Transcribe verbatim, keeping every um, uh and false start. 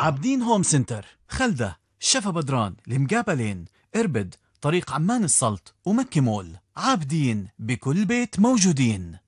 عابدين هوم سنتر، خلدة، شفا بدران، المقابلين، إربد، طريق عمان السلط، ومكة مول. عابدين، بكل بيت موجودين.